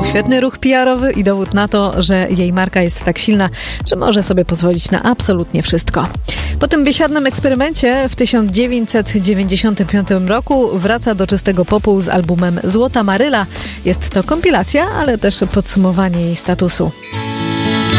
Świetny ruch PR-owy i dowód na to, że jej marka jest tak silna, że może sobie pozwolić na absolutnie wszystko. Po tym biesiadnym eksperymencie w 1995 roku wraca do czystego popu z albumem Złota Maryla. Jest to kompilacja, ale też podsumowanie jej statusu.